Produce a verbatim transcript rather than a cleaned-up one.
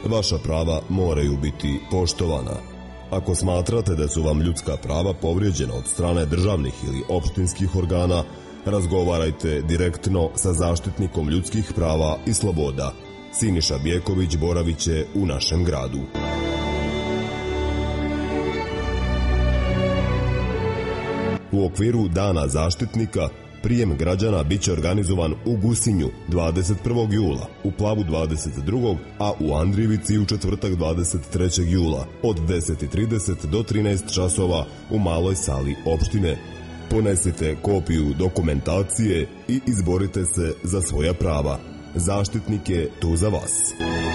vaša prava moraju biti poštovana. Ako smatrate da su vam ljudska prava povrijeđena od strane državnih ili opštinskih organa, razgovarajte direktno sa zaštitnikom ljudskih prava i sloboda. Siniša Bjeković boravit će u našem gradu. U okviru Dana zaštitnika prijem građana biće organizovan u Gusinju dvadeset prvog jula, u Plavu dvadeset drugog a u Andrijevici u četvrtak dvadeset trećeg jula od deset i trideset do trinaest časova u maloj sali opštine. Ponesite kopiju dokumentacije i izborite se za svoja prava. Zaštitnik je tu za vas.